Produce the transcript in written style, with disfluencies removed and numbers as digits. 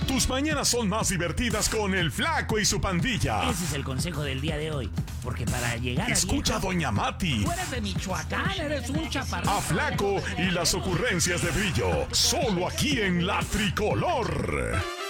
Tus mañanas son más divertidas con el Flaco y su pandilla. Ese es el consejo del día de hoy. Porque para llegar a Escucha a viejo, Doña Mati, Tú eres de Michoacán, eres un chaparrito. a Flaco y las ocurrencias de Brillo. Solo aquí en La Tricolor.